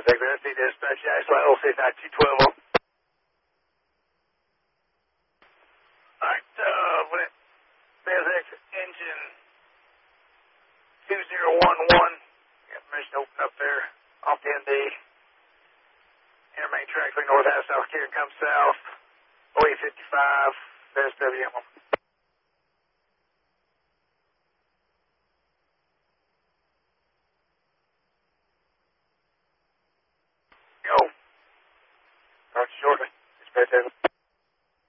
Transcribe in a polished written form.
Take that, see dispatch, Axel, LC 9212. Alright, when it BSX engine 2011, got permission to open up there off the ND. Inner main track, going north, half south, Kieran comes south, OE55, SWM. Go. Talk to you shortly. Dispatch.